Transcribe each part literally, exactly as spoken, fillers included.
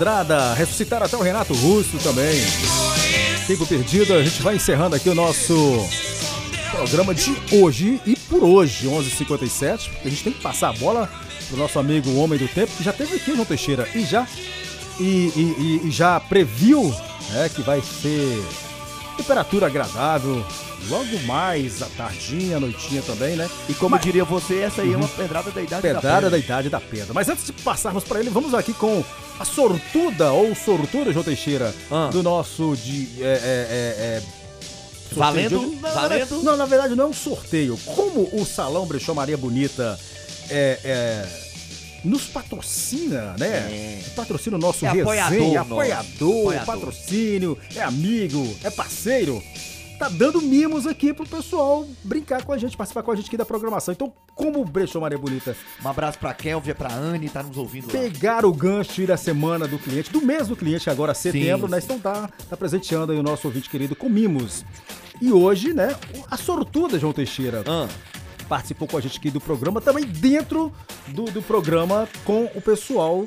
Estrada, ressuscitar até o Renato Russo também. Tempo perdido, a gente vai encerrando aqui o nosso programa de hoje e por hoje, onze e cinquenta e sete, porque a gente tem que passar a bola pro nosso amigo o Homem do Tempo, que já esteve aqui, João Teixeira, e já, e, e, e já previu, né, que vai ser temperatura agradável, logo mais à tardinha, à noitinha também, né? E como Mas... diria você, essa aí uhum. é uma pedrada da idade pedrada da pedra. da idade da pedra. Mas antes de passarmos para ele, vamos aqui com a sortuda ou sortuda, João Teixeira, ah. do nosso de... É, é, é, é... Valendo? De... Não, Valendo? Não, na verdade não é um sorteio. Como o Salão Brechó Maria Bonita é, é, nos patrocina, né? É. Patrocina o nosso é resenha, apoiador, apoiador, apoiador, patrocínio, é amigo, é parceiro. Tá dando mimos aqui pro pessoal brincar com a gente, participar com a gente aqui da programação. Então, como o Brechó Maria Bonita... Um abraço pra Kelvia, pra Anne, tá nos ouvindo lá. Pegar o gancho e ir a semana do cliente, do mês do cliente, agora setembro, sim, né? Então tá, tá presenteando aí o nosso ouvinte querido com mimos. E hoje, né, a sortuda João Teixeira ah. participou com a gente aqui do programa, também dentro do, do programa com o pessoal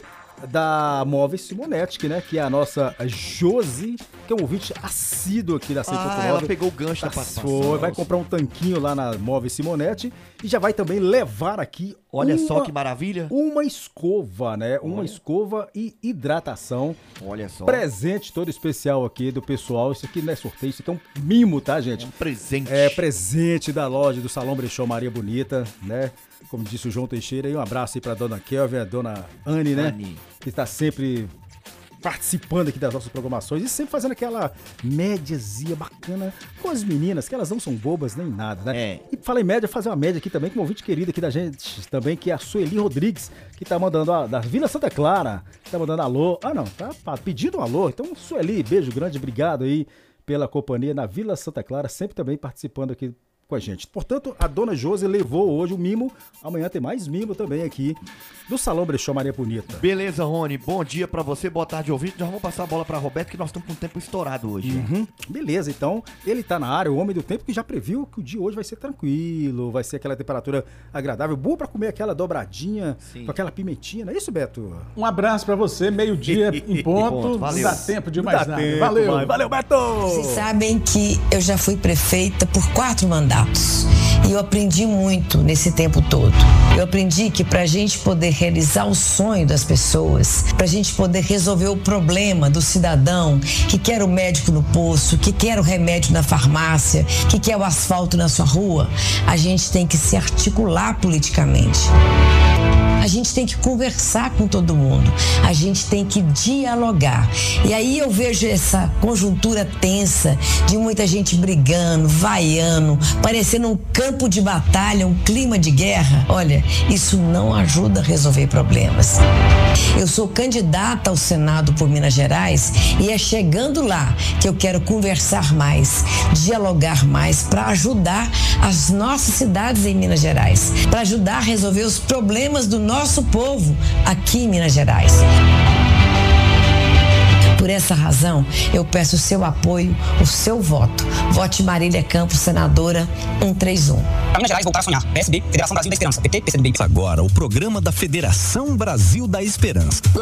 da Móveis Simonetti, né? Que é a nossa Josi, que é um ouvinte assíduo aqui da cem ponto nove. Ah, ela pegou o gancho da participação. Vai comprar um tanquinho lá na Móveis Simonetti e já vai também levar aqui Olha uma, só que maravilha. Uma escova, né? Uma Olha. escova e hidratação. Olha só. Presente todo especial aqui do pessoal. Isso aqui não é sorteio, isso aqui é um mimo, tá, gente? É um presente. É presente da loja do Salão Brechó Maria Bonita, né? Como disse o João Teixeira, e um abraço aí pra dona Kelvin, a dona Anne, né? Anne. Que está sempre participando aqui das nossas programações e sempre fazendo aquela médiazinha bacana com as meninas, que elas não são bobas nem nada, né? É. E fala em média, fazer uma média aqui também com um ouvinte querido aqui da gente também, que é a Sueli Rodrigues, que tá mandando, a, da Vila Santa Clara, que tá mandando alô. Ah, não, tá pedindo um alô. Então, Sueli, beijo grande, obrigado aí pela companhia na Vila Santa Clara, sempre também participando aqui com a gente. Portanto, a dona Josi levou hoje o mimo, amanhã tem mais mimo também aqui do Salão Brechó Maria Bonita. Beleza, Rony, bom dia pra você, boa tarde, ouvinte. Já vamos passar a bola pra Roberto, que nós estamos com o tempo estourado hoje. Uhum. Beleza, então, ele tá na área, o Homem do Tempo, que já previu que o dia hoje vai ser tranquilo, vai ser aquela temperatura agradável, boa pra comer aquela dobradinha, sim, com aquela pimentinha, não é isso, Beto? Um abraço pra você, meio-dia em ponto, valeu. Não dá tempo de mais nada. Tempo, valeu. Vai. Valeu, Beto! Vocês sabem que eu já fui prefeita por quatro mandatos. E eu aprendi muito nesse tempo todo. Eu aprendi que pra gente poder realizar o sonho das pessoas, pra gente poder resolver o problema do cidadão que quer o médico no posto, que quer o remédio na farmácia, que quer o asfalto na sua rua, a gente tem que se articular politicamente. A gente tem que conversar com todo mundo, a gente tem que dialogar. E aí eu vejo essa conjuntura tensa de muita gente brigando, vaiando, parecendo um campo de batalha, um clima de guerra. Olha, isso não ajuda a resolver problemas. Eu sou candidata ao Senado por Minas Gerais e é chegando lá que eu quero conversar mais, dialogar mais para ajudar as nossas cidades em Minas Gerais, para ajudar a resolver os problemas do nosso povo aqui em Minas Gerais. Por essa razão, eu peço o seu apoio, o seu voto. Vote Marília Campos, senadora cento e trinta e um. Para Minas Gerais voltar a sonhar. P S B, Federação Brasil da Esperança. P T, P C D B. Agora, o programa da Federação Brasil da Esperança.